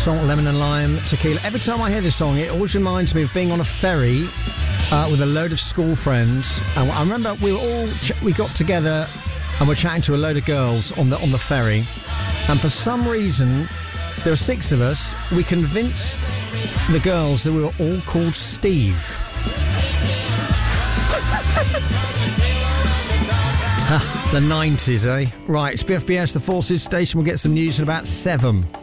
song Lemon and Lime Tequila. Every time I hear this song, it always reminds me of being on a ferry with a load of school friends. And I remember we got together and we're chatting to a load of girls on the ferry. And for some reason, there were 6 of us. We convinced the girls that we were all called Steve. The 90s, eh? Right, it's BFBS, the Forces station. We'll get some news in about 7.